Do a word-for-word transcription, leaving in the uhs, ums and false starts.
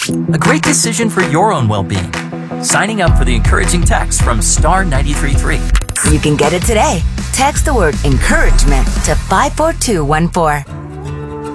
A great decision for your own well-being. Signing up for the encouraging text from star nine three three. You can get it today. Text the word encouragement to five four two one four.